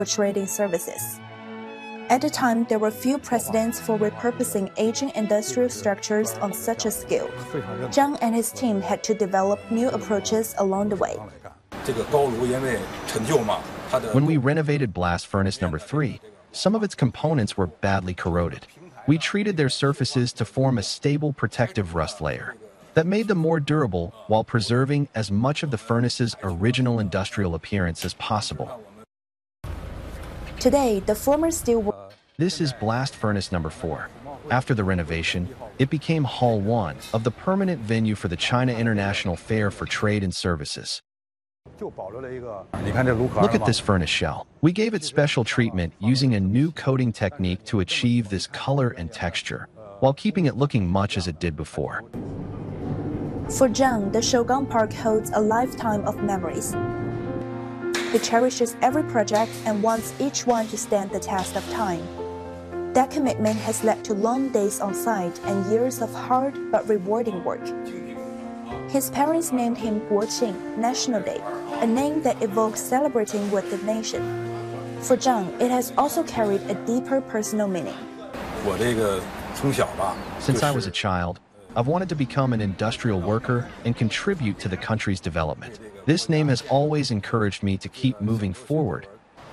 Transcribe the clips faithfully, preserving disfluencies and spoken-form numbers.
trading services. At the time, there were few precedents for repurposing aging industrial structures on such a scale. Zhang and his team had to develop new approaches along the way. When we renovated blast furnace number three, some of its components were badly corroded. We treated their surfaces to form a stable protective rust layer that made them more durable while preserving as much of the furnace's original industrial appearance as possible. Today, the former steel... This is blast furnace number four. After the renovation, it became Hall one of the permanent venue for the China International Fair for Trade and Services. Look at this furnace shell. We gave it special treatment using a new coating technique to achieve this color and texture, while keeping it looking much as it did before. For Zhang, the Shougang Park holds a lifetime of memories. He cherishes every project and wants each one to stand the test of time. That commitment has led to long days on site and years of hard but rewarding work. His parents named him Guoqing, National Day, a name that evokes celebrating with the nation. For Zhang, it has also carried a deeper personal meaning. Since I was a child, I've wanted to become an industrial worker and contribute to the country's development. This name has always encouraged me to keep moving forward.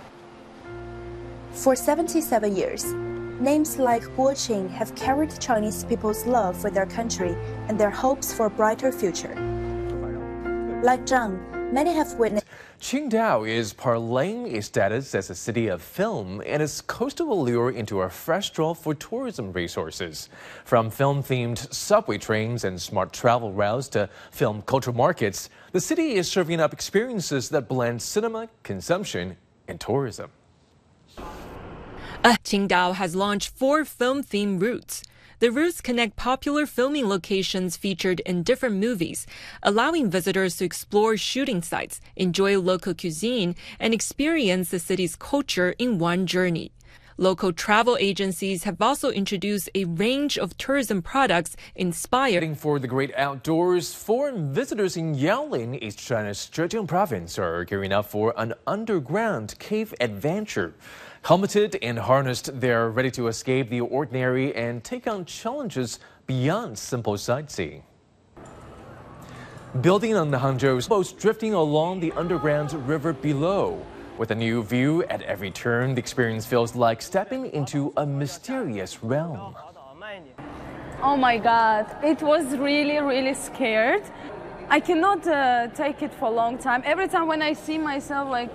For seventy-seven years, names like Guoqing have carried Chinese people's love for their country and their hopes for a brighter future. Like Zhang, many have witnessed... Qingdao is parlaying its status as a city of film and its coastal allure into a fresh draw for tourism resources. From film-themed subway trains and smart travel routes to film cultural markets, the city is serving up experiences that blend cinema, consumption, and tourism. Uh, Qingdao has launched four film-themed routes. The routes connect popular filming locations featured in different movies, allowing visitors to explore shooting sites, enjoy local cuisine, and experience the city's culture in one journey. Local travel agencies have also introduced a range of tourism products inspired. For the great outdoors, foreign visitors in Yaolin, East China's Zhejiang province, are gearing up for an underground cave adventure. Helmeted and harnessed, they're ready to escape the ordinary and take on challenges beyond simple sightseeing. Building on the Hangzhou's boats drifting along the underground river below. With a new view at every turn, the experience feels like stepping into a mysterious realm. Oh my God, it was really, really scared. I cannot uh, take it for a long time. Every time when I see myself like